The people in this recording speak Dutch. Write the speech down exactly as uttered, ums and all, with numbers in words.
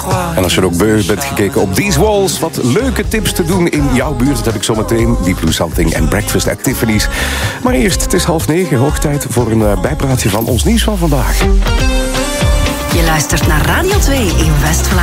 En als je ook beu bent gekeken op These Walls, wat leuke tips te doen in jouw buurt. Dat heb ik zometeen. Deep Blue Something en Breakfast at Tiffany's. Maar eerst, het is half negen, hoog tijd voor een uh, bijpraatje van ons nieuws van vandaag. Je luistert naar Radio twee in West-Vlaanderen.